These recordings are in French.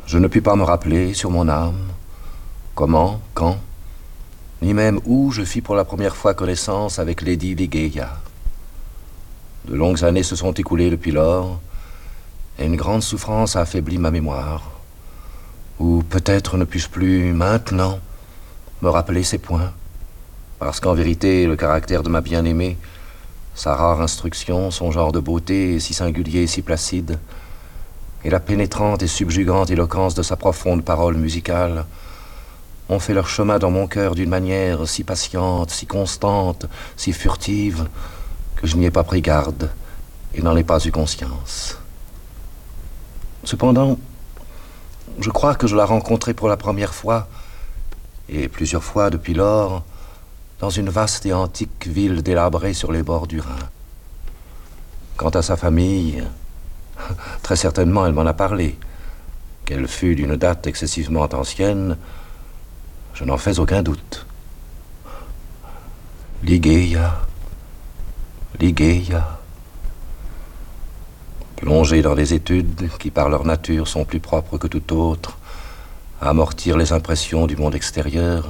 Je ne puis pas me rappeler sur mon âme comment, quand, ni même où je fis pour la première fois connaissance avec Lady Ligeia. De longues années se sont écoulées depuis lors, et une grande souffrance a affaibli ma mémoire. Ou peut-être ne puis-je plus, maintenant, me rappeler ces points, parce qu'en vérité, le caractère de ma bien-aimée, sa rare instruction, son genre de beauté si singulier et si placide, et la pénétrante et subjugante éloquence de sa profonde parole musicale ont fait leur chemin dans mon cœur d'une manière si patiente, si constante, si furtive, que je n'y ai pas pris garde et n'en ai pas eu conscience. Cependant, je crois que je la rencontrai pour la première fois, et plusieurs fois depuis lors, dans une vaste et antique ville délabrée sur les bords du Rhin. Quant à sa famille, très certainement elle m'en a parlé. Qu'elle fût d'une date excessivement ancienne, je n'en fais aucun doute. Ligeia, Ligeia. Plongé dans des études qui par leur nature sont plus propres que tout autre à amortir les impressions du monde extérieur,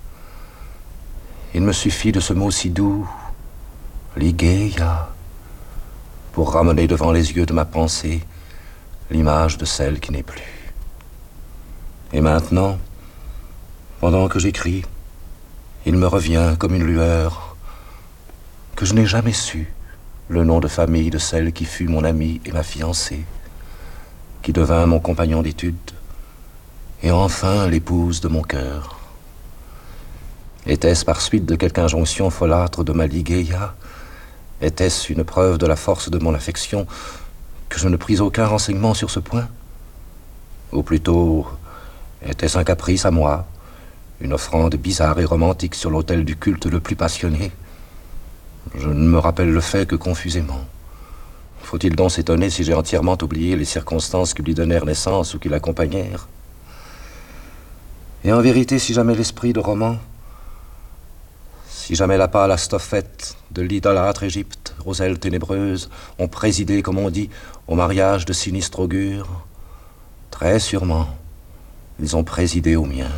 il me suffit de ce mot si doux, Ligeia, pour ramener devant les yeux de ma pensée l'image de celle qui n'est plus. Et maintenant, pendant que j'écris, il me revient comme une lueur que je n'ai jamais su le nom de famille de celle qui fut mon amie et ma fiancée, qui devint mon compagnon d'études, et enfin l'épouse de mon cœur. Était-ce par suite de quelque injonction folâtre de ma Ligeia? Était-ce une preuve de la force de mon affection que je ne pris aucun renseignement sur ce point? Ou plutôt, était-ce un caprice à moi, une offrande bizarre et romantique sur l'autel du culte le plus passionné? Je ne me rappelle le fait que confusément. Faut-il donc s'étonner si j'ai entièrement oublié les circonstances qui lui donnèrent naissance ou qui l'accompagnèrent? Et en vérité, si jamais l'esprit de roman, si jamais la pâle Astophète de l'idolâtre Égypte, aux ailes ténébreuses, ont présidé, comme on dit, au mariage de sinistre augure, très sûrement, ils ont présidé au mien.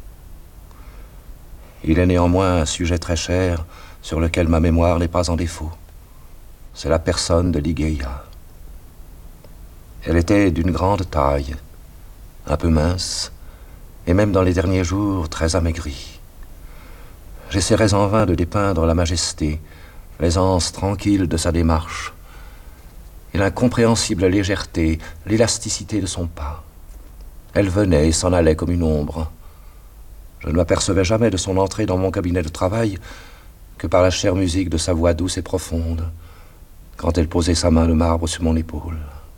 Il est néanmoins un sujet très cher sur lequel ma mémoire n'est pas en défaut. C'est la personne de Ligeia. Elle était d'une grande taille, un peu mince, et même dans les derniers jours très amaigrie. J'essaierais en vain de dépeindre la majesté, l'aisance tranquille de sa démarche, et l'incompréhensible légèreté, l'élasticité de son pas. Elle venait et s'en allait comme une ombre. Je ne m'apercevais jamais de son entrée dans mon cabinet de travail que par la chère musique de sa voix douce et profonde, quand elle posait sa main de marbre sur mon épaule.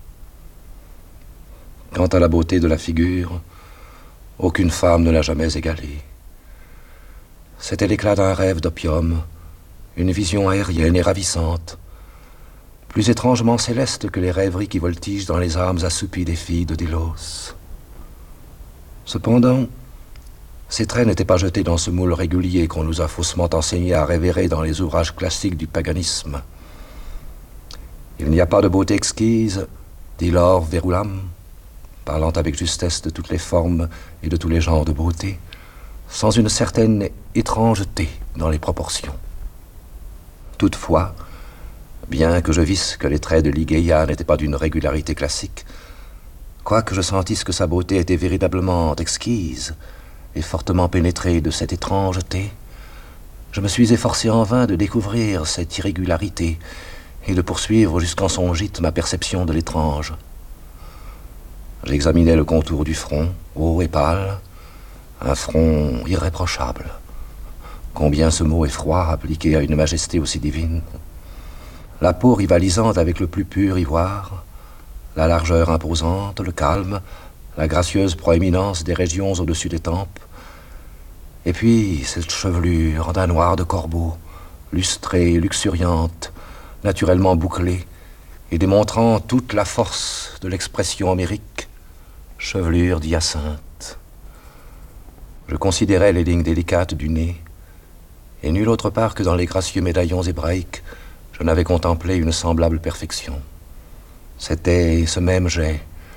Quant à la beauté de la figure, aucune femme ne l'a jamais égalée. C'était l'éclat d'un rêve d'opium, une vision aérienne et ravissante, plus étrangement céleste que les rêveries qui voltigent dans les âmes assoupies des filles de Délos. Cependant, ses traits n'étaient pas jetés dans ce moule régulier qu'on nous a faussement enseigné à révérer dans les ouvrages classiques du paganisme. Il n'y a pas de beauté exquise, dit Laure Verulam, parlant avec justesse de toutes les formes et de tous les genres de beauté, sans une certaine étrangeté dans les proportions. Toutefois, bien que je visse que les traits de Ligeia n'étaient pas d'une régularité classique, quoique je sentisse que sa beauté était véritablement exquise et fortement pénétrée de cette étrangeté, je me suis efforcé en vain de découvrir cette irrégularité et de poursuivre jusqu'en son gîte ma perception de l'étrange. J'examinais le contour du front, haut et pâle, un front irréprochable. Combien ce mot est froid appliqué à une majesté aussi divine. La peau rivalisante avec le plus pur ivoire, la largeur imposante, le calme, la gracieuse proéminence des régions au-dessus des tempes, et puis cette chevelure d'un noir de corbeau, lustrée, luxuriante, naturellement bouclée, et démontrant toute la force de l'expression homérique, chevelure d'hyacinthe. Je considérais les lignes délicates du nez, et nulle autre part que dans les gracieux médaillons hébraïques, je n'avais contemplé une semblable perfection. C'était ce même jet,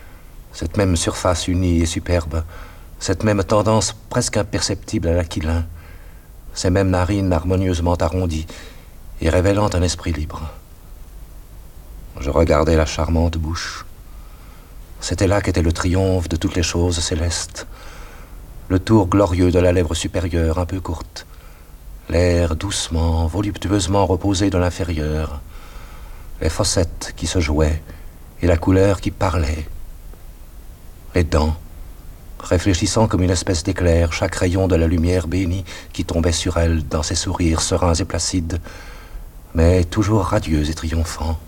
Cette même surface unie et superbe, cette même tendance presque imperceptible à l'aquilin, ces mêmes narines harmonieusement arrondies et révélant un esprit libre. Je regardais la charmante bouche. C'était là qu'était le triomphe de toutes les choses célestes, le tour glorieux de la lèvre supérieure un peu courte, l'air doucement, voluptueusement reposé de l'inférieur, les fossettes qui se jouaient et la couleur qui parlait, les dents, réfléchissant comme une espèce d'éclair chaque rayon de la lumière bénie qui tombait sur elle dans ses sourires sereins et placides, mais toujours radieux et triomphants.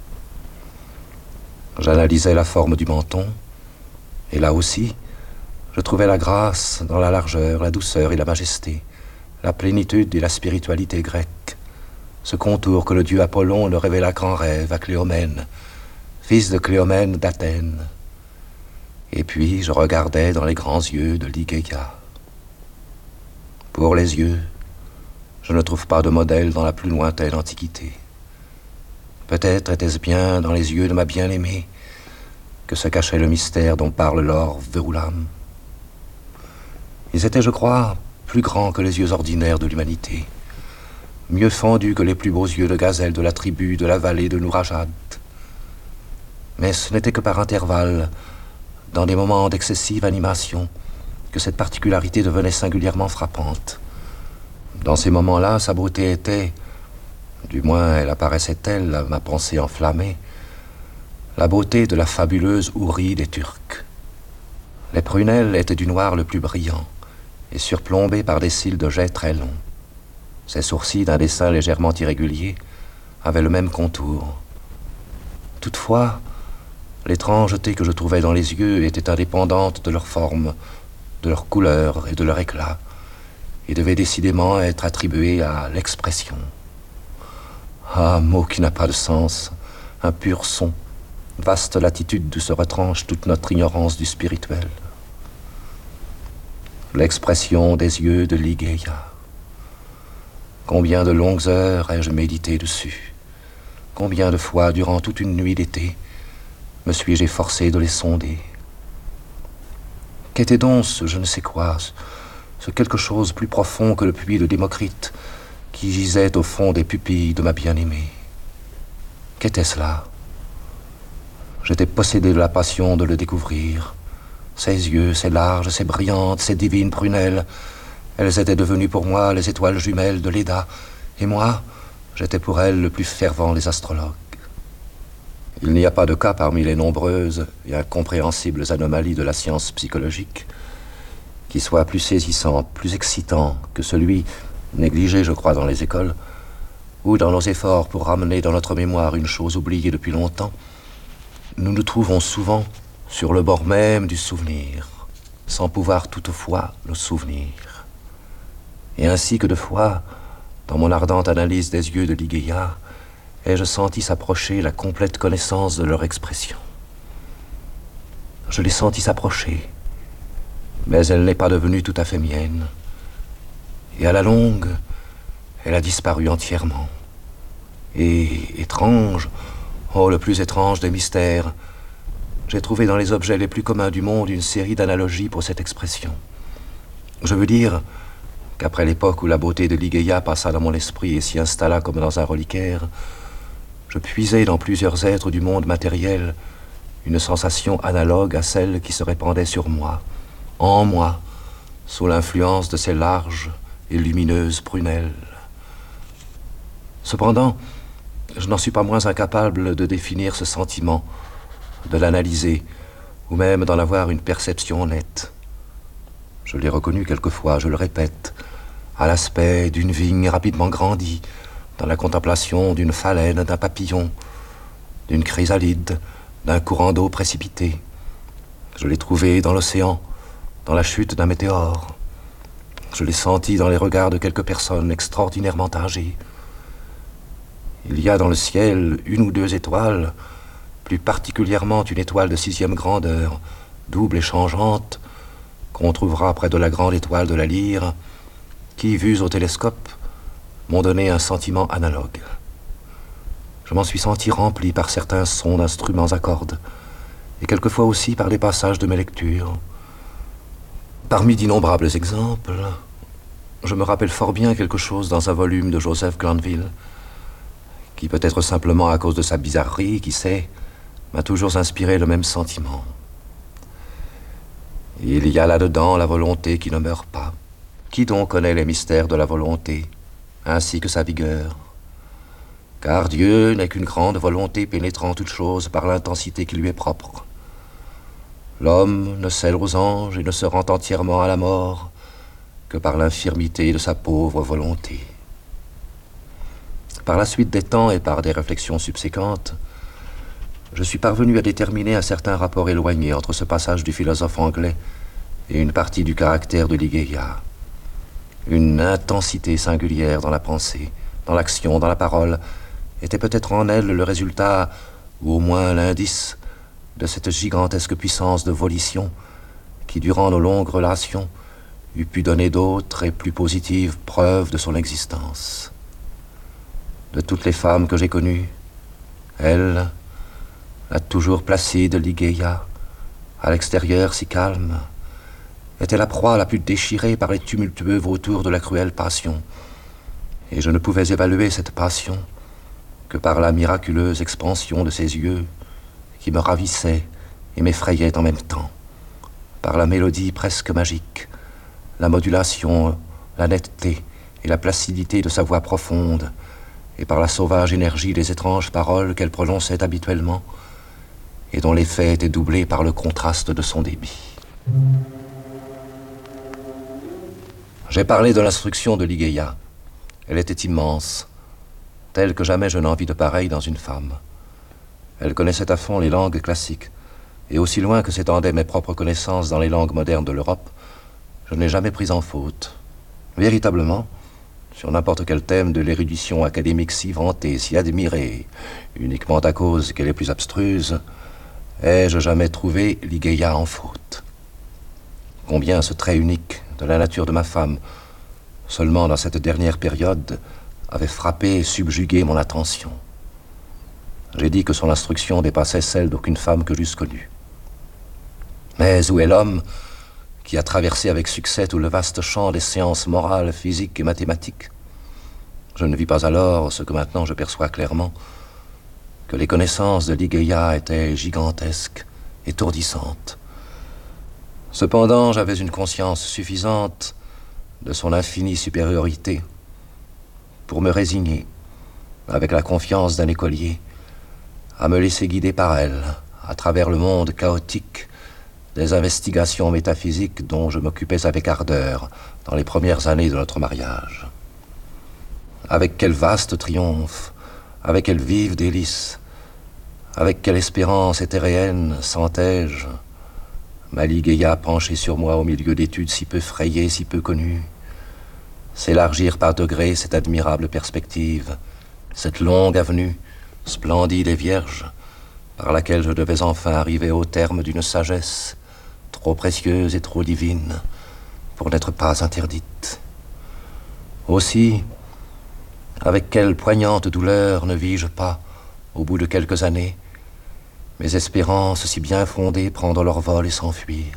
J'analysais la forme du menton, et là aussi, je trouvais la grâce dans la largeur, la douceur et la majesté, la plénitude et la spiritualité grecque, ce contour que le dieu Apollon ne révéla qu'en rêve à Cléomène, fils de Cléomène d'Athènes. Et puis je regardais dans les grands yeux de Ligeia. Pour les yeux, je ne trouve pas de modèle dans la plus lointaine antiquité. Peut-être était-ce bien dans les yeux de ma bien-aimée que se cachait le mystère dont parle l'or Verulam. Ils étaient, je crois, plus grands que les yeux ordinaires de l'humanité, mieux fendus que les plus beaux yeux de gazelle de la tribu de la vallée de Nourajad. Mais ce n'était que par intervalles, dans des moments d'excessive animation, que cette particularité devenait singulièrement frappante. Dans ces moments-là, sa beauté était, du moins elle apparaissait telle à ma pensée enflammée, la beauté de la fabuleuse Houri des Turcs. Les prunelles étaient du noir le plus brillant et surplombées par des cils de jet très longs. Ses sourcils, d'un dessin légèrement irrégulier, avaient le même contour. Toutefois, l'étrangeté que je trouvais dans les yeux était indépendante de leur forme, de leur couleur et de leur éclat, et devait décidément être attribuée à l'expression. Ah, mot qui n'a pas de sens, un pur son, vaste latitude d'où se retranche toute notre ignorance du spirituel. L'expression des yeux de Ligeia. Combien de longues heures ai-je médité dessus? Combien de fois, durant toute une nuit d'été, me suis-je efforcé de les sonder? Qu'était donc ce je ne sais quoi, ce quelque chose plus profond que le puits de Démocrite qui gisait au fond des pupilles de ma bien-aimée? Qu'était cela? J'étais possédé de la passion de le découvrir. Ses yeux, ses larges, ses brillantes, ses divines prunelles, elles étaient devenues pour moi les étoiles jumelles de Léda, et moi, j'étais pour elles le plus fervent des astrologues. Il n'y a pas de cas parmi les nombreuses et incompréhensibles anomalies de la science psychologique qui soit plus saisissant, plus excitant que celui, négligé je crois dans les écoles, où dans nos efforts pour ramener dans notre mémoire une chose oubliée depuis longtemps, nous nous trouvons souvent sur le bord même du souvenir, sans pouvoir toutefois le souvenir. Et ainsi que de fois, dans mon ardente analyse des yeux de Ligeia, ai-je senti s'approcher la complète connaissance de leur expression. Je l'ai sentie s'approcher, mais elle n'est pas devenue tout à fait mienne. Et à la longue, elle a disparu entièrement. Et étrange, oh le plus étrange des mystères, j'ai trouvé dans les objets les plus communs du monde une série d'analogies pour cette expression. Je veux dire qu'après l'époque où la beauté de Ligeia passa dans mon esprit et s'y installa comme dans un reliquaire, je puisais dans plusieurs êtres du monde matériel une sensation analogue à celle qui se répandait sur moi, en moi, sous l'influence de ces larges et lumineuses prunelles. Cependant, je n'en suis pas moins incapable de définir ce sentiment, de l'analyser, ou même d'en avoir une perception nette. Je l'ai reconnu quelquefois, je le répète, à l'aspect d'une vigne rapidement grandie, dans la contemplation d'une phalène, d'un papillon, d'une chrysalide, d'un courant d'eau précipité. Je l'ai trouvé dans l'océan, dans la chute d'un météore. Je l'ai senti dans les regards de quelques personnes extraordinairement âgées. Il y a dans le ciel une ou deux étoiles, plus particulièrement une étoile de 6e grandeur, double et changeante, qu'on trouvera près de la grande étoile de la Lyre, qui, vues au télescope, m'ont donné un sentiment analogue. Je m'en suis senti rempli par certains sons d'instruments à cordes, et quelquefois aussi par des passages de mes lectures. Parmi d'innombrables exemples, je me rappelle fort bien quelque chose dans un volume de Joseph Glanville, qui peut-être simplement à cause de sa bizarrerie, qui sait, m'a toujours inspiré le même sentiment. Il y a là-dedans la volonté qui ne meurt pas. Qui donc connaît les mystères de la volonté, ainsi que sa vigueur? Car Dieu n'est qu'une grande volonté pénétrant toute chose par l'intensité qui lui est propre. L'homme ne scelle aux anges et ne se rend entièrement à la mort que par l'infirmité de sa pauvre volonté. Par la suite des temps et par des réflexions subséquentes, je suis parvenu à déterminer un certain rapport éloigné entre ce passage du philosophe anglais et une partie du caractère de Ligeia. Une intensité singulière dans la pensée, dans l'action, dans la parole, était peut-être en elle le résultat, ou au moins l'indice, de cette gigantesque puissance de volition qui, durant nos longues relations, eût pu donner d'autres et plus positives preuves de son existence. De toutes les femmes que j'ai connues, elle, la toujours placide Ligeia, à l'extérieur si calme, était la proie la plus déchirée par les tumultueux vautours de la cruelle passion, et je ne pouvais évaluer cette passion que par la miraculeuse expansion de ses yeux, qui me ravissait et m'effrayait en même temps, par la mélodie presque magique, la modulation, la netteté et la placidité de sa voix profonde, et par la sauvage énergie des étranges paroles qu'elle prononçait habituellement, et dont l'effet était doublé par le contraste de son débit. J'ai parlé de l'instruction de Ligeia. Elle était immense, telle que jamais je n'en vis de pareille dans une femme. Elle connaissait à fond les langues classiques, et aussi loin que s'étendaient mes propres connaissances dans les langues modernes de l'Europe, je n'ai jamais pris en faute. Véritablement, sur n'importe quel thème de l'érudition académique si vantée, si admirée, uniquement à cause qu'elle est plus abstruse, ai-je jamais trouvé Ligeia en faute. Combien ce trait unique de la nature de ma femme, seulement dans cette dernière période, avait frappé et subjugué mon attention. J'ai dit que son instruction dépassait celle d'aucune femme que j'eusse connue. Mais où est l'homme qui a traversé avec succès tout le vaste champ des sciences morales, physiques et mathématiques? Je ne vis pas alors ce que maintenant je perçois clairement, que les connaissances de Ligeia étaient gigantesques, étourdissantes. Cependant, j'avais une conscience suffisante de son infinie supériorité pour me résigner, avec la confiance d'un écolier, à me laisser guider par elle, à travers le monde chaotique des investigations métaphysiques dont je m'occupais avec ardeur dans les premières années de notre mariage. Avec quel vaste triomphe, avec quelle vive délice, avec quelle espérance éthéréenne sentais-je ma Ligeia penchée sur moi au milieu d'études si peu frayées, si peu connues, s'élargir par degrés cette admirable perspective, cette longue avenue, splendide et vierge, par laquelle je devais enfin arriver au terme d'une sagesse trop précieuse et trop divine pour n'être pas interdite. Aussi, avec quelle poignante douleur ne vis-je pas, au bout de quelques années, mes espérances si bien fondées prendre leur vol et s'enfuir.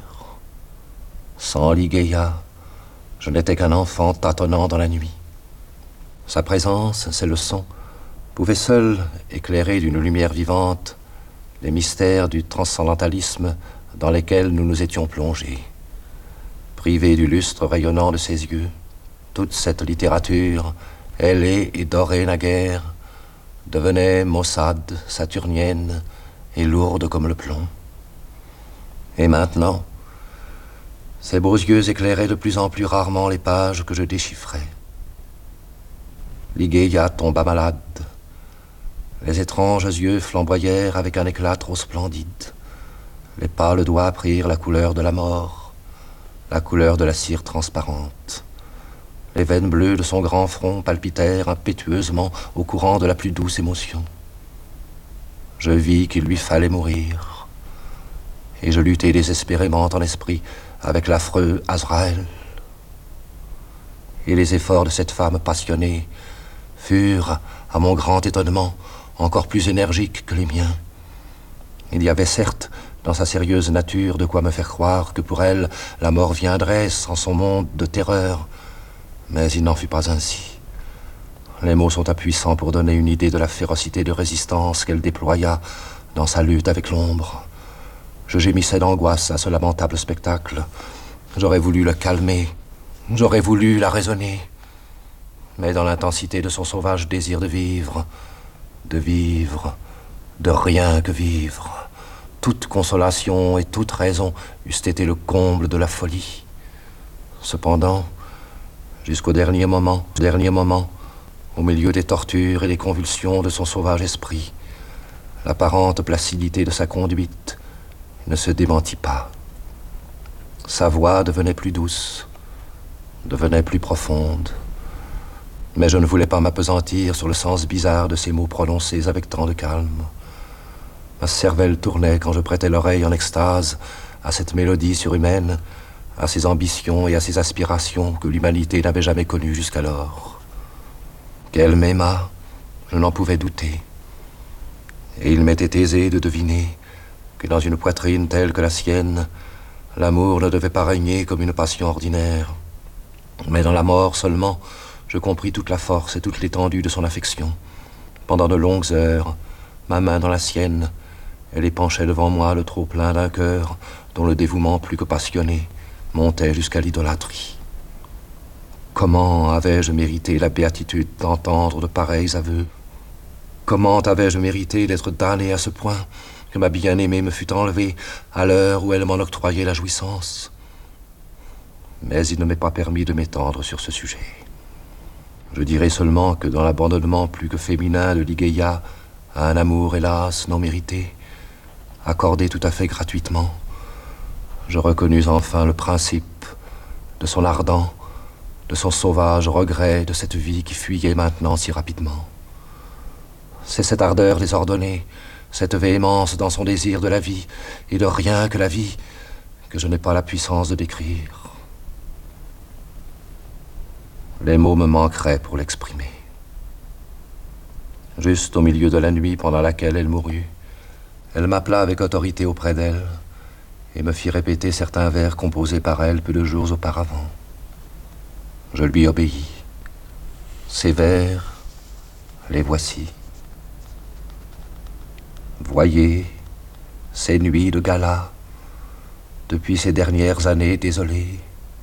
Sans Ligeia, je n'étais qu'un enfant tâtonnant dans la nuit. Sa présence, ses leçons, pouvaient seuls éclairer d'une lumière vivante les mystères du transcendantalisme dans lesquels nous nous étions plongés. Privés du lustre rayonnant de ses yeux, toute cette littérature, ailée et dorée naguère, devenait maussade, saturnienne et lourde comme le plomb. Et maintenant, ses beaux yeux éclairaient de plus en plus rarement les pages que je déchiffrais. Ligeia tomba malade. Les étranges yeux flamboyèrent avec un éclat trop splendide. Les pâles doigts prirent la couleur de la mort, la couleur de la cire transparente. Les veines bleues de son grand front palpitèrent impétueusement au courant de la plus douce émotion. Je vis qu'il lui fallait mourir, et je luttai désespérément en esprit avec l'affreux Azraël. Et les efforts de cette femme passionnée furent, à mon grand étonnement, encore plus énergiques que les miens. Il y avait certes dans sa sérieuse nature, de quoi me faire croire que pour elle, la mort viendrait sans son monde de terreur. Mais il n'en fut pas ainsi. Les mots sont impuissants pour donner une idée de la férocité de résistance qu'elle déploya dans sa lutte avec l'ombre. Je gémissais d'angoisse à ce lamentable spectacle. J'aurais voulu le calmer, j'aurais voulu la raisonner. Mais dans l'intensité de son sauvage désir de vivre, de rien que vivre, toute consolation et toute raison eussent été le comble de la folie. Cependant, jusqu'au dernier moment, au milieu des tortures et des convulsions de son sauvage esprit, l'apparente placidité de sa conduite ne se démentit pas. Sa voix devenait plus douce, devenait plus profonde. Mais je ne voulais pas m'appesantir sur le sens bizarre de ces mots prononcés avec tant de calme. Ma cervelle tournait quand je prêtais l'oreille en extase à cette mélodie surhumaine, à ces ambitions et à ces aspirations que l'humanité n'avait jamais connues jusqu'alors. Qu'elle m'aima, je n'en pouvais douter. Et il m'était aisé de deviner que dans une poitrine telle que la sienne, l'amour ne devait pas régner comme une passion ordinaire. Mais dans la mort seulement, je compris toute la force et toute l'étendue de son affection. Pendant de longues heures, ma main dans la sienne, elle épanchait devant moi le trop-plein d'un cœur dont le dévouement plus que passionné montait jusqu'à l'idolâtrie. Comment avais-je mérité la béatitude d'entendre de pareils aveux? Comment avais-je mérité d'être damné à ce point que ma bien-aimée me fût enlevée à l'heure où elle m'en octroyait la jouissance? Mais il ne m'est pas permis de m'étendre sur ce sujet. Je dirai seulement que dans l'abandonnement plus que féminin de Ligeia à un amour, hélas, non mérité, accordé tout à fait gratuitement, je reconnus enfin le principe de son ardent, de son sauvage regret de cette vie qui fuyait maintenant si rapidement. C'est cette ardeur désordonnée, cette véhémence dans son désir de la vie et de rien que la vie que je n'ai pas la puissance de décrire. Les mots me manqueraient pour l'exprimer. Juste au milieu de la nuit pendant laquelle elle mourut, elle m'appela avec autorité auprès d'elle et me fit répéter certains vers composés par elle peu de jours auparavant. Je lui obéis. Ces vers, les voici. Voyez ces nuits de gala, depuis ces dernières années désolées,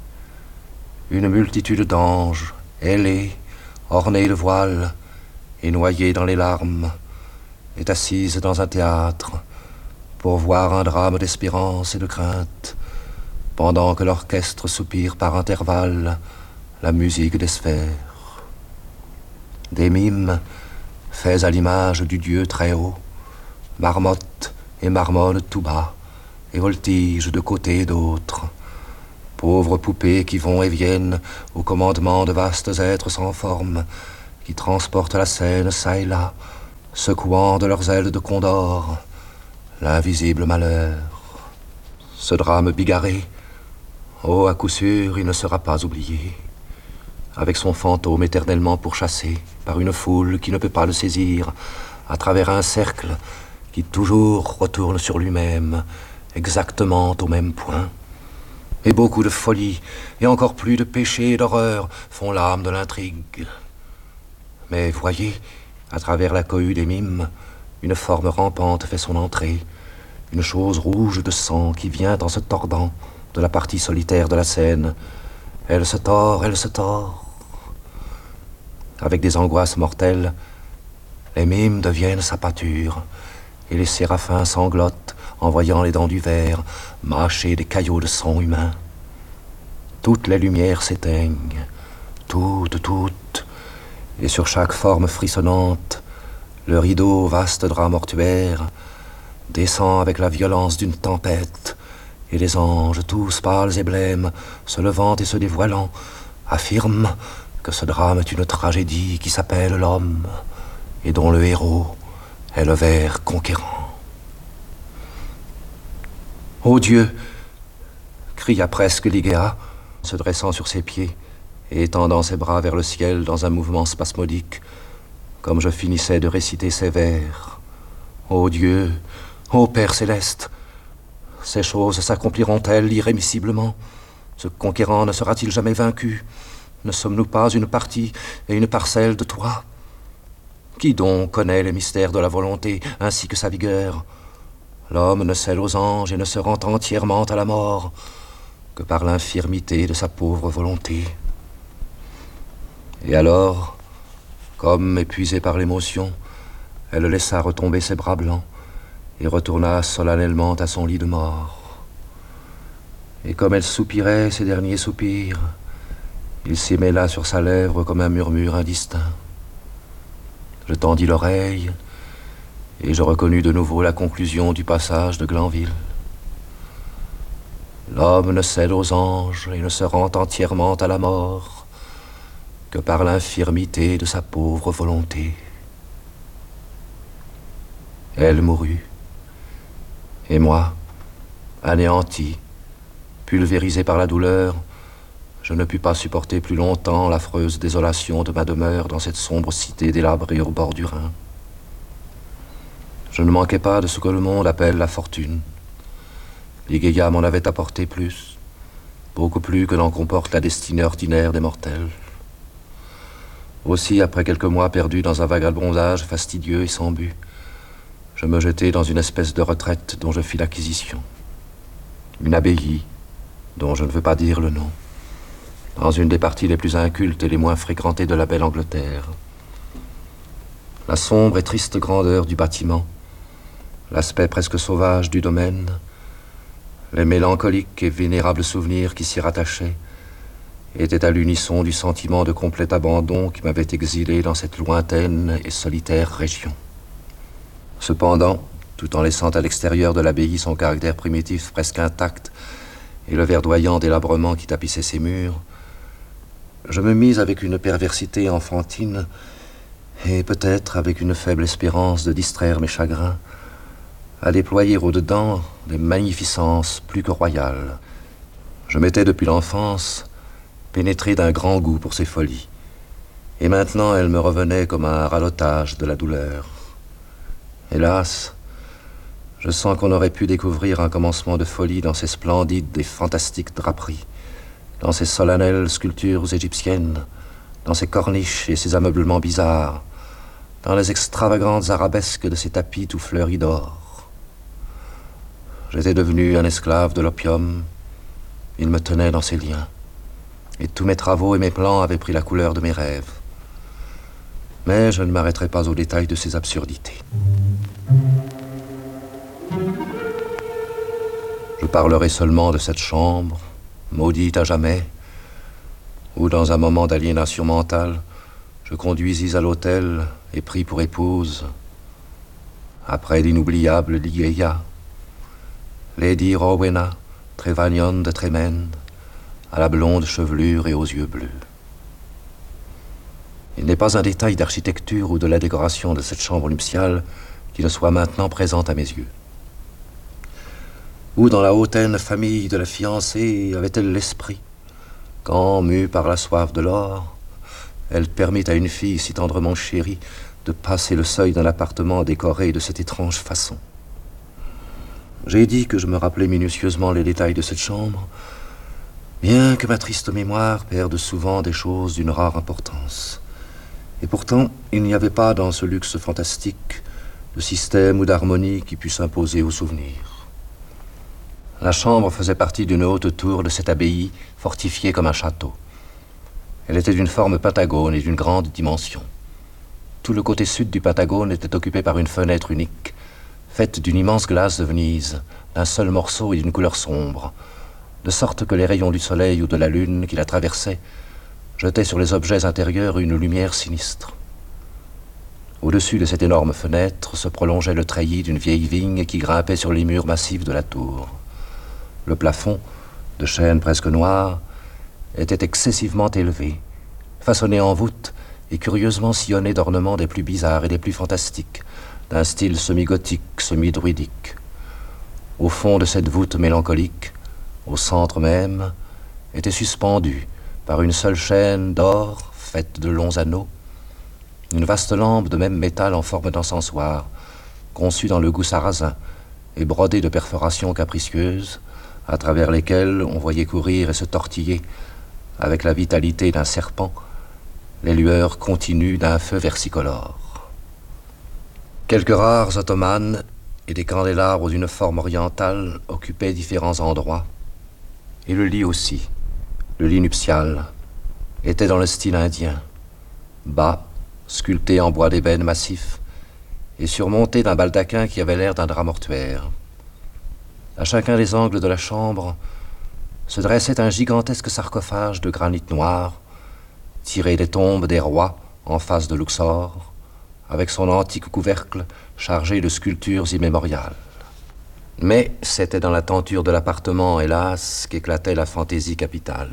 une multitude d'anges, ailés, ornés de voiles et noyés dans les larmes, est assise dans un théâtre pour voir un drame d'espérance et de crainte, pendant que l'orchestre soupire par intervalles la musique des sphères. Des mimes, faits à l'image du Dieu très haut, marmottent et marmonnent tout bas, et voltigent de côté et d'autre. Pauvres poupées qui vont et viennent au commandement de vastes êtres sans forme, qui transportent la scène çà et là, secouant de leurs ailes de condor l'invisible malheur. Ce drame bigarré, oh, à coup sûr, il ne sera pas oublié, avec son fantôme éternellement pourchassé par une foule qui ne peut pas le saisir, à travers un cercle qui toujours retourne sur lui-même, exactement au même point. Et beaucoup de folie, et encore plus de péché et d'horreur font l'âme de l'intrigue. Mais voyez, à travers la cohue des mimes, une forme rampante fait son entrée, une chose rouge de sang qui vient en se tordant de la partie solitaire de la scène. Elle se tord, elle se tord. Avec des angoisses mortelles, les mimes deviennent sa pâture, et les séraphins sanglotent en voyant les dents du ver mâcher des caillots de sang humain. Toutes les lumières s'éteignent, toutes, et sur chaque forme frissonnante, le rideau vaste drap mortuaire descend avec la violence d'une tempête, et les anges, tous pâles et blêmes, se levant et se dévoilant, affirment que ce drame est une tragédie qui s'appelle l'homme, et dont le héros est le ver conquérant. Ô Dieu, cria presque Ligeia, se dressant sur ses pieds et étendant ses bras vers le ciel dans un mouvement spasmodique, comme je finissais de réciter ces vers. Ô Dieu, ô Père céleste, Ces choses s'accompliront-elles irrémissiblement? Ce conquérant ne sera-t-il jamais vaincu? Ne sommes-nous pas une partie et une parcelle de toi? Qui donc connaît les mystères de la volonté ainsi que sa vigueur? L'homme ne scelle aux anges et ne se rend entièrement à la mort que par l'infirmité de sa pauvre volonté. Et alors, comme épuisée par l'émotion, elle laissa retomber ses bras blancs et retourna solennellement à son lit de mort. Et comme elle soupirait ses derniers soupirs, il s'y mêla sur sa lèvre comme un murmure indistinct. Je tendis l'oreille et je reconnus de nouveau la conclusion du passage de Glanville. L'homme ne cède aux anges et ne se rend entièrement à la mort que par l'infirmité de sa pauvre volonté. Elle mourut, et moi, anéanti, pulvérisé par la douleur, je ne pus pas supporter plus longtemps l'affreuse désolation de ma demeure dans cette sombre cité délabrée au bord du Rhin. Je ne manquais pas de ce que le monde appelle la fortune. Ligeia m'en avait apporté plus, beaucoup plus que n'en comporte la destinée ordinaire des mortels. Aussi, après quelques mois perdus dans un vagabondage fastidieux et sans but, je me jetai dans une espèce de retraite dont je fis l'acquisition. Une abbaye, dont je ne veux pas dire le nom, dans une des parties les plus incultes et les moins fréquentées de la belle Angleterre. La sombre et triste grandeur du bâtiment, l'aspect presque sauvage du domaine, les mélancoliques et vénérables souvenirs qui s'y rattachaient, étaient à l'unisson du sentiment de complet abandon qui m'avait exilé dans cette lointaine et solitaire région. Cependant, tout en laissant à l'extérieur de l'abbaye son caractère primitif presque intact et le verdoyant délabrement qui tapissait ses murs, je me mis avec une perversité enfantine et peut-être avec une faible espérance de distraire mes chagrins à déployer au-dedans des magnificences plus que royales. Je m'étais depuis l'enfance pénétré d'un grand goût pour ces folies, et maintenant elles me revenaient comme un radotage de la douleur. Hélas, je sens qu'on aurait pu découvrir un commencement de folie dans ces splendides et fantastiques draperies, dans ces solennelles sculptures égyptiennes, dans ces corniches et ces ameublements bizarres, dans les extravagantes arabesques de ces tapis tout fleuris d'or. J'étais devenu un esclave de l'opium, il me tenait dans ses liens, et tous mes travaux et mes plans avaient pris la couleur de mes rêves. Mais je ne m'arrêterai pas aux détails de ces absurdités. Je parlerai seulement de cette chambre, maudite à jamais, où dans un moment d'aliénation mentale, je conduisis à l'hôtel et pris pour épouse, après l'inoubliable Ligeia, Lady Rowena Trevanion de Tremaine, à la blonde chevelure et aux yeux bleus. Il n'est pas un détail d'architecture ou de la décoration de cette chambre nuptiale qui ne soit maintenant présente à mes yeux. Où dans la hautaine famille de la fiancée avait-elle l'esprit, quand, mue par la soif de l'or, elle permit à une fille si tendrement chérie de passer le seuil d'un appartement décoré de cette étrange façon? J'ai dit que je me rappelais minutieusement les détails de cette chambre, bien que ma triste mémoire perde souvent des choses d'une rare importance. Et pourtant, il n'y avait pas dans ce luxe fantastique de système ou d'harmonie qui pût s'imposer au souvenir. La chambre faisait partie d'une haute tour de cette abbaye fortifiée comme un château. Elle était d'une forme pentagone et d'une grande dimension. Tout le côté sud du pentagone était occupé par une fenêtre unique, faite d'une immense glace de Venise, d'un seul morceau et d'une couleur sombre, de sorte que les rayons du soleil ou de la lune qui la traversaient jetaient sur les objets intérieurs une lumière sinistre. Au-dessus de cette énorme fenêtre se prolongeait le treillis d'une vieille vigne qui grimpait sur les murs massifs de la tour. Le plafond, de chêne presque noir, était excessivement élevé, façonné en voûte et curieusement sillonné d'ornements des plus bizarres et des plus fantastiques, d'un style semi-gothique, semi-druidique. Au fond de cette voûte mélancolique, au centre même, était suspendue, par une seule chaîne d'or faite de longs anneaux, une vaste lampe de même métal en forme d'encensoir, conçue dans le goût sarrasin et brodées de perforations capricieuses, à travers lesquelles on voyait courir et se tortiller, avec la vitalité d'un serpent, les lueurs continues d'un feu versicolore. Quelques rares ottomanes et des candélabres d'une forme orientale occupaient différents endroits, et le lit aussi, le lit nuptial, était dans le style indien, bas, sculpté en bois d'ébène massif, et surmonté d'un baldaquin qui avait l'air d'un drap mortuaire. À chacun des angles de la chambre se dressait un gigantesque sarcophage de granit noir, tiré des tombes des rois en face de Luxor, avec son antique couvercle chargé de sculptures immémoriales. Mais c'était dans la tenture de l'appartement, hélas, qu'éclatait la fantaisie capitale.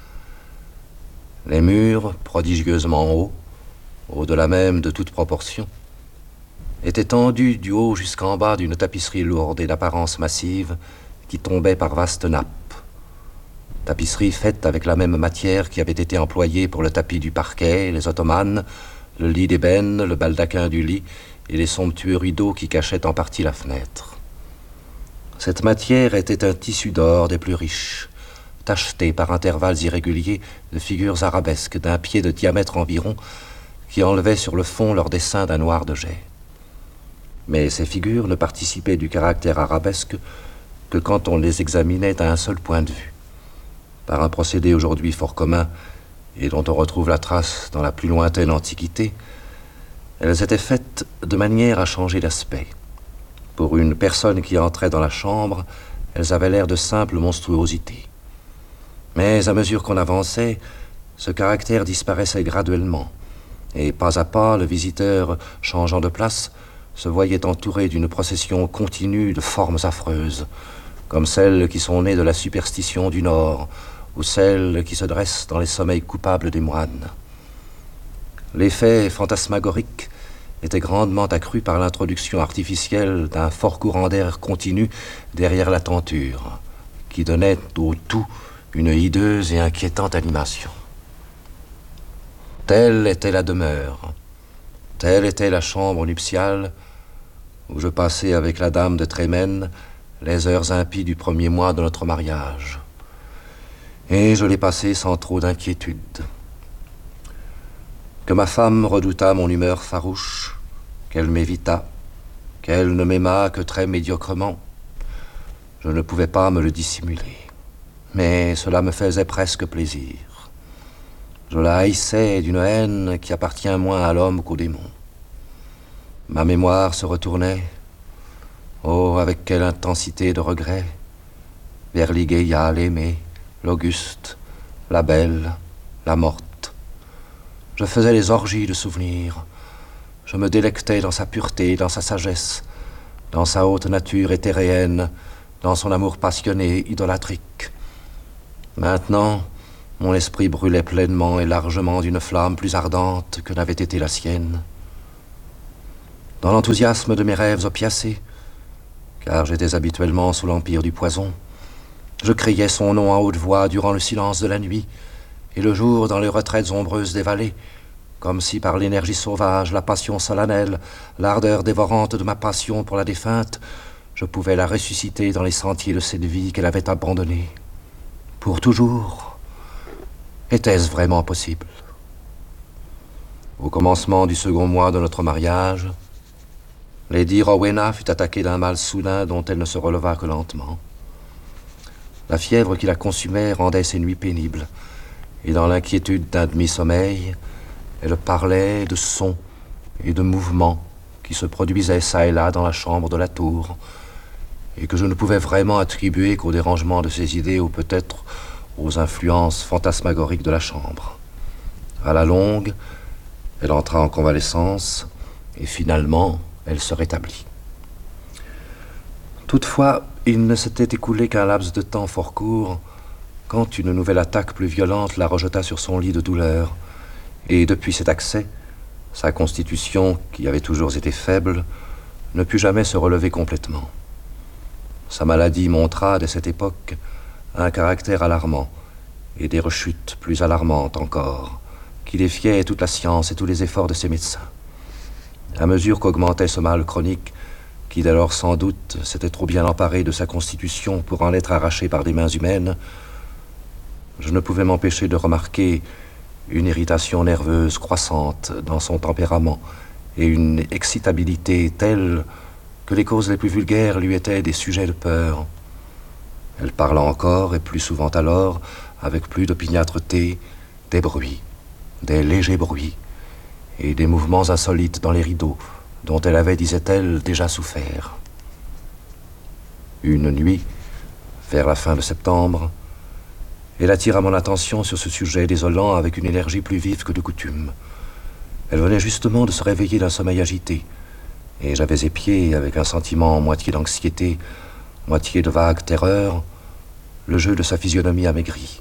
Les murs, prodigieusement hauts, au-delà même de toute proportion, était tendu du haut jusqu'en bas d'une tapisserie lourde et d'apparence massive qui tombait par vastes nappes. Tapisserie faite avec la même matière qui avait été employée pour le tapis du parquet, les ottomanes, le lit d'ébène, le baldaquin du lit et les somptueux rideaux qui cachaient en partie la fenêtre. Cette matière était un tissu d'or des plus riches, tacheté par intervalles irréguliers de figures arabesques d'un pied de diamètre environ qui enlevaient sur le fond leur dessin d'un noir de jet. Mais ces figures ne participaient du caractère arabesque que quand on les examinait à un seul point de vue, par un procédé aujourd'hui fort commun et dont on retrouve la trace dans la plus lointaine Antiquité. Elles étaient faites de manière à changer d'aspect. Pour une personne qui entrait dans la chambre, elles avaient l'air de simples monstruosités. Mais à mesure qu'on avançait, ce caractère disparaissait graduellement, et pas à pas, le visiteur, changeant de place, se voyait entouré d'une procession continue de formes affreuses, comme celles qui sont nées de la superstition du Nord, ou celles qui se dressent dans les sommeils coupables des moines. L'effet fantasmagorique était grandement accru par l'introduction artificielle d'un fort courant d'air continu derrière la tenture, qui donnait au tout une hideuse et inquiétante animation. Telle était la demeure, telle était la chambre nuptiale où je passais avec la dame de Trémène les heures impies du premier mois de notre mariage. Et je l'ai passée sans trop d'inquiétude. Que ma femme redoutât mon humeur farouche, qu'elle m'évitât, qu'elle ne m'aimât que très médiocrement, je ne pouvais pas me le dissimuler. Mais cela me faisait presque plaisir. Je la haïssais d'une haine qui appartient moins à l'homme qu'au démon. Ma mémoire se retournait, oh, avec quelle intensité de regret, vers Ligeia l'aimée, l'Auguste, la belle, la morte. Je faisais les orgies de souvenirs. Je me délectais dans sa pureté, dans sa sagesse, dans sa haute nature éthéréenne, dans son amour passionné, idolâtrique. Maintenant, mon esprit brûlait pleinement et largement d'une flamme plus ardente que n'avait été la sienne. Dans l'enthousiasme de mes rêves opiacés, car j'étais habituellement sous l'empire du poison, je criais son nom à haute voix durant le silence de la nuit, et le jour dans les retraites ombreuses des vallées, comme si par l'énergie sauvage, la passion solennelle, l'ardeur dévorante de ma passion pour la défunte, je pouvais la ressusciter dans les sentiers de cette vie qu'elle avait abandonnée. Pour toujours, était-ce vraiment possible? Au commencement du second mois de notre mariage, Lady Rowena fut attaquée d'un mal soudain dont elle ne se releva que lentement. La fièvre qui la consumait rendait ses nuits pénibles, et dans l'inquiétude d'un demi-sommeil, elle parlait de sons et de mouvements qui se produisaient çà et là dans la chambre de la tour, et que je ne pouvais vraiment attribuer qu'au dérangement de ses idées ou peut-être aux influences fantasmagoriques de la chambre. À la longue, elle entra en convalescence, et finalement, elle se rétablit. Toutefois, il ne s'était écoulé qu'un laps de temps fort court quand une nouvelle attaque plus violente la rejeta sur son lit de douleur, et depuis cet accès, sa constitution, qui avait toujours été faible, ne put jamais se relever complètement. Sa maladie montra, dès cette époque, un caractère alarmant, et des rechutes plus alarmantes encore, qui défiaient toute la science et tous les efforts de ses médecins. À mesure qu'augmentait ce mal chronique, qui dès lors sans doute s'était trop bien emparé de sa constitution pour en être arraché par des mains humaines, je ne pouvais m'empêcher de remarquer une irritation nerveuse croissante dans son tempérament et une excitabilité telle que les causes les plus vulgaires lui étaient des sujets de peur. Elle parla encore, et plus souvent alors, avec plus d'opiniâtreté, des bruits, des légers bruits, et des mouvements insolites dans les rideaux, dont elle avait, disait-elle, déjà souffert. Une nuit, vers la fin de septembre, elle attira mon attention sur ce sujet désolant avec une énergie plus vive que de coutume. Elle venait justement de se réveiller d'un sommeil agité, et j'avais épié, avec un sentiment moitié d'anxiété, moitié de vague terreur, le jeu de sa physionomie amaigrie.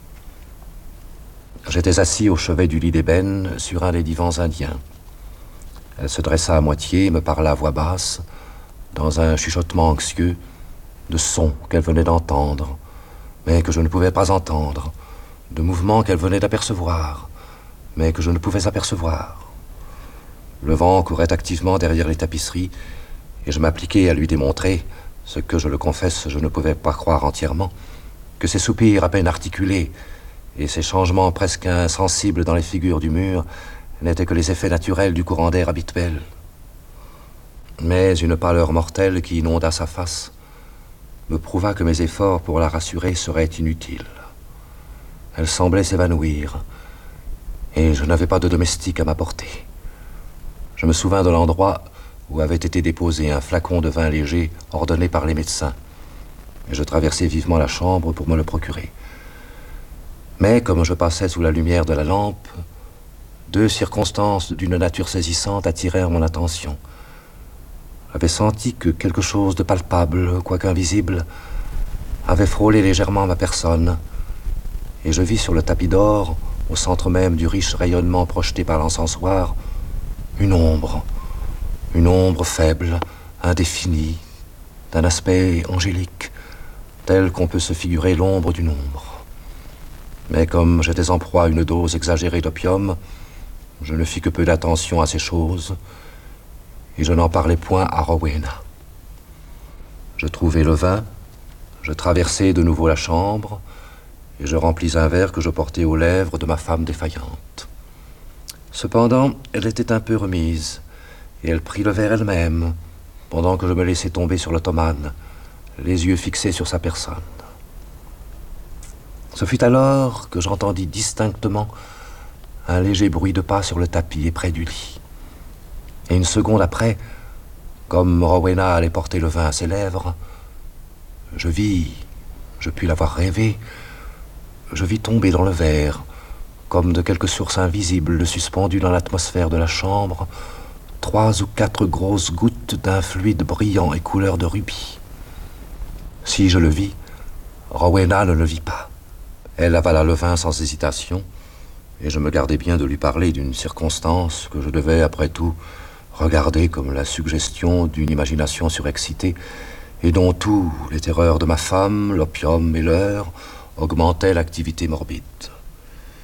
J'étais assis au chevet du lit d'ébène sur un des divans indiens. Elle se dressa à moitié et me parla à voix basse, dans un chuchotement anxieux, de sons qu'elle venait d'entendre, mais que je ne pouvais pas entendre, de mouvements qu'elle venait d'apercevoir, mais que je ne pouvais apercevoir. Le vent courait activement derrière les tapisseries, et je m'appliquais à lui démontrer, ce que, je le confesse, je ne pouvais pas croire entièrement, que ces soupirs à peine articulés et ces changements presque insensibles dans les figures du mur n'étaient que les effets naturels du courant d'air habituel. Mais une pâleur mortelle qui inonda sa face me prouva que mes efforts pour la rassurer seraient inutiles. Elle semblait s'évanouir, et je n'avais pas de domestique à m'apporter. Je me souvins de l'endroit où avait été déposé un flacon de vin léger ordonné par les médecins, et je traversai vivement la chambre pour me le procurer. Mais comme je passais sous la lumière de la lampe, deux circonstances d'une nature saisissante attirèrent mon attention. J'avais senti que quelque chose de palpable, quoique invisible, avait frôlé légèrement ma personne, et je vis sur le tapis d'or, au centre même du riche rayonnement projeté par l'encensoir, une ombre faible, indéfinie, d'un aspect angélique, tel qu'on peut se figurer l'ombre d'une ombre. Mais comme j'étais en proie à une dose exagérée d'opium, je ne fis que peu d'attention à ces choses, et je n'en parlais point à Rowena. Je trouvai le vin, je traversai de nouveau la chambre, et je remplis un verre que je portais aux lèvres de ma femme défaillante. Cependant, elle était un peu remise, et elle prit le verre elle-même, pendant que je me laissais tomber sur l'ottomane, les yeux fixés sur sa personne. Ce fut alors que j'entendis distinctement un léger bruit de pas sur le tapis et près du lit. Et une seconde après, comme Rowena allait porter le vin à ses lèvres, je puis l'avoir rêvé, je vis tomber dans le verre, comme de quelque source invisible suspendue dans l'atmosphère de la chambre, 3 ou 4 grosses gouttes d'un fluide brillant et couleur de rubis. Si je le vis, Rowena ne le vit pas. Elle avala le vin sans hésitation, et je me gardai bien de lui parler d'une circonstance que je devais, après tout, regarder comme la suggestion d'une imagination surexcitée, et dont tous les terreurs de ma femme, l'opium et l'heure, augmentaient l'activité morbide.